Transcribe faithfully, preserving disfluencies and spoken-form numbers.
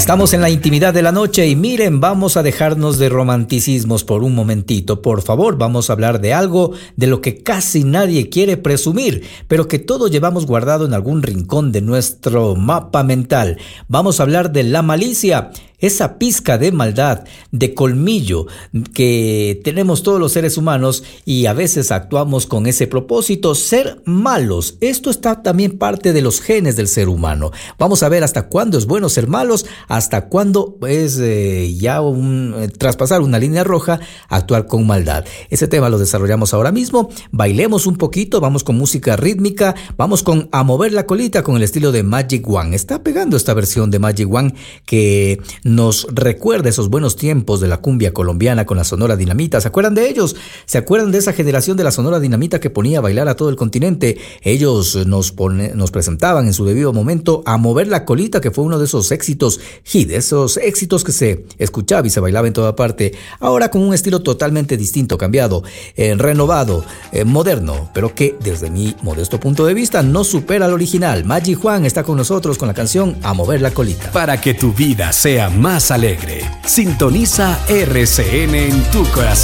Estamos en la intimidad de la noche y miren, vamos a dejarnos de romanticismos por un momentito. Por favor, vamos a hablar de algo de lo que casi nadie quiere presumir, pero que todos llevamos guardado en algún rincón de nuestro mapa mental. Vamos a hablar de la malicia. Esa pizca de maldad, de colmillo que tenemos todos los seres humanos y a veces actuamos con ese propósito, ser malos. Esto está también parte de los genes del ser humano. Vamos a ver hasta cuándo es bueno ser malos, hasta cuándo es eh, ya un, eh, traspasar una línea roja, actuar con maldad. Ese tema lo desarrollamos ahora mismo. Bailemos un poquito, vamos con música rítmica, vamos con A Mover la Colita con el estilo de Magic One. Está pegando esta versión de Magic One que nos recuerda esos buenos tiempos de la cumbia colombiana con la Sonora Dinamita. ¿Se acuerdan de ellos? ¿Se acuerdan de esa generación de la Sonora Dinamita que ponía a bailar a todo el continente? Ellos nos, pone, nos presentaban en su debido momento A Mover la Colita, que fue uno de esos éxitos hit, esos éxitos que se escuchaba y se bailaba en toda parte. Ahora con un estilo totalmente distinto, cambiado, eh, renovado, eh, moderno, pero que desde mi modesto punto de vista no supera al original. Magic Juan está con nosotros con la canción A Mover la Colita. Para que tu vida sea más alegre, sintoniza R C N en tu corazón.